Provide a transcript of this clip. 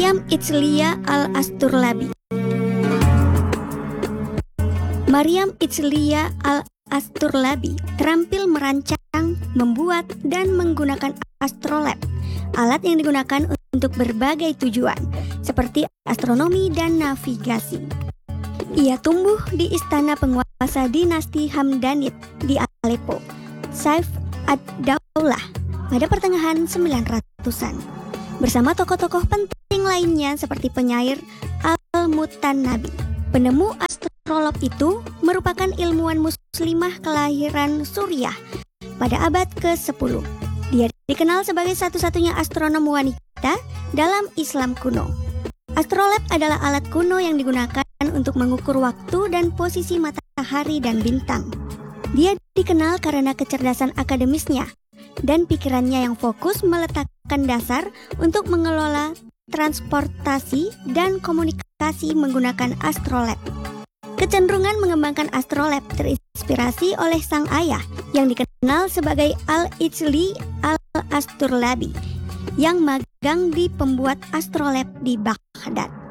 Itzliya al-Asturlabi. Maryam Itzliya al-Asturlabi terampil merancang, membuat, dan menggunakan astrolab, alat yang digunakan untuk berbagai tujuan, seperti astronomi dan navigasi. Ia tumbuh di istana penguasa dinasti Hamdanid di Aleppo, Saif ad-Daulah, pada pertengahan 900-an, bersama tokoh-tokoh penting lainnya seperti penyair Al-Mutannabi. Penemu astrolab itu merupakan ilmuwan muslimah kelahiran Suriah pada abad ke-10. Dia dikenal sebagai satu-satunya astronom wanita dalam Islam kuno. Astrolab adalah alat kuno yang digunakan untuk mengukur waktu dan posisi matahari dan bintang. Dia dikenal karena kecerdasan akademisnya dan pikirannya yang fokus meletakkan dasar untuk mengelola transportasi dan komunikasi menggunakan astrolab. Kecenderungan mengembangkan astrolab terinspirasi oleh sang ayah yang dikenal sebagai Al-Itzli al-Asturlabi yang magang di pembuat astrolab di Baghdad.